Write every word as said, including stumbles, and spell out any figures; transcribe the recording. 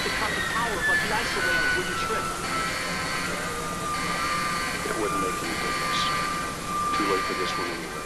to cut the power, but the isolator wouldn't trip. It wouldn't make any difference. Too late for this one anyway.